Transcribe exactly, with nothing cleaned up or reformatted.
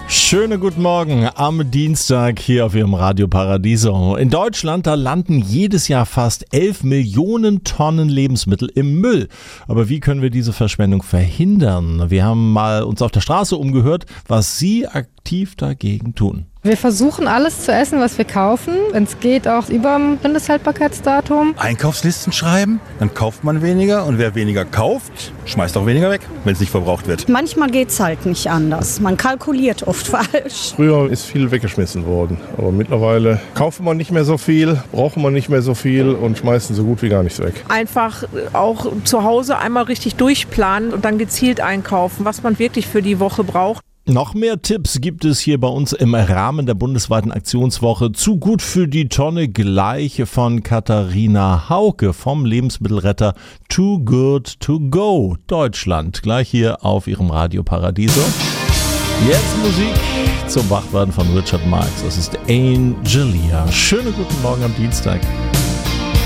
Schönen guten Morgen am Dienstag hier auf Ihrem Radio Paradiso. In Deutschland, da landen jedes Jahr fast elf Millionen Tonnen Lebensmittel im Müll. Aber wie können wir diese Verschwendung verhindern? Wir haben mal uns auf der Straße umgehört, was Sie aktiv dagegen tun. Wir versuchen alles zu essen, was wir kaufen. Wenn es geht, auch über dem Mindesthaltbarkeitsdatum. Einkaufslisten schreiben, dann kauft man weniger. Und wer weniger kauft, schmeißt auch weniger weg, wenn es nicht verbraucht wird. Manchmal geht es halt nicht anders. Man kalkuliert oft falsch. Früher ist viel weggeschmissen worden. Aber mittlerweile kaufen wir nicht mehr so viel, brauchen wir nicht mehr so viel und schmeißen so gut wie gar nichts weg. Einfach auch zu Hause einmal richtig durchplanen und dann gezielt einkaufen, was man wirklich für die Woche braucht. Noch mehr Tipps gibt es hier bei uns im Rahmen der bundesweiten Aktionswoche Zu gut für die Tonne gleich von Katharina Hauke vom Lebensmittelretter Too Good To Go Deutschland. Gleich hier auf Ihrem Radio Paradiso. Jetzt Musik zum Wachwerden von Richard Marx. Das ist Angelia. Schönen guten Morgen am Dienstag.